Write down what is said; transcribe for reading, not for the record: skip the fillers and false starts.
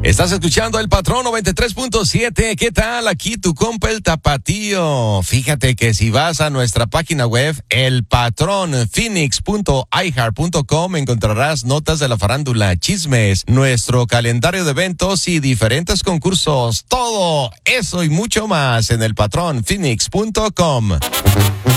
Estás escuchando El Patrón 93.7. ¿Qué tal? Aquí tu compa el Tapatío. Fíjate que si vas a nuestra página web, elpatronphoenix.iheart.com, encontrarás notas de la farándula, chismes, nuestro calendario de eventos y diferentes concursos. Todo eso y mucho más en elpatronphoenix.com.